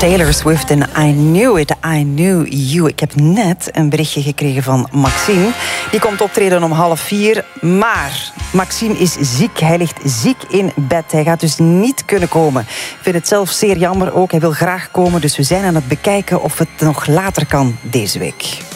Taylor Swift en I Knew It, I Knew You. Ik heb net een berichtje gekregen van Maxime. Die komt optreden om 3:30. Maar Maxime is ziek. Hij ligt ziek in bed. Hij gaat dus niet kunnen komen. Ik vind het zelf zeer jammer ook. Hij wil graag komen. Dus we zijn aan het bekijken of het nog later kan deze week.